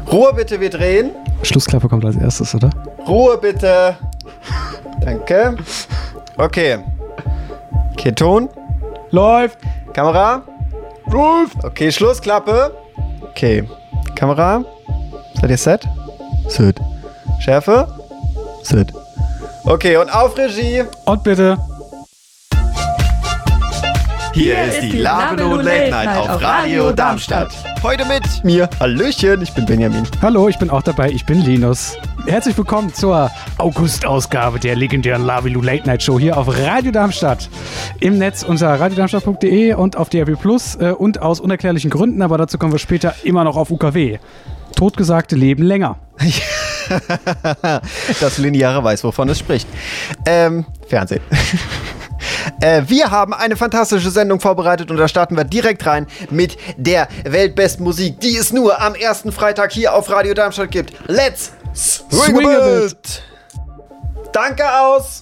Ruhe bitte, wir drehen. Schlussklappe kommt als erstes, oder? Ruhe bitte. Danke. Okay. Okay, Ton. Läuft. Kamera. Läuft. Okay, Schlussklappe. Okay. Kamera. Seid ihr set? Set. Schärfe? Set. Okay, und auf Regie. Und bitte. Hier ist die Lavelo Late Night auf Radio Darmstadt. Heute mit mir. Hallöchen, ich bin Benjamin. Hallo, ich bin auch dabei, ich bin Linus. Herzlich willkommen zur August-Ausgabe der legendären Lavelo Late Night Show hier auf Radio Darmstadt. Im Netz unter radiodarmstadt.de und auf DRB Plus und aus unerklärlichen Gründen, aber dazu kommen wir später immer noch auf UKW. Totgesagte leben länger. Das Lineare weiß, wovon es spricht. Fernsehen. Wir haben eine fantastische Sendung vorbereitet und da starten wir direkt rein mit der weltbesten Musik, die es nur am ersten Freitag hier auf Radio Darmstadt gibt. Let's swing a bit! Danke aus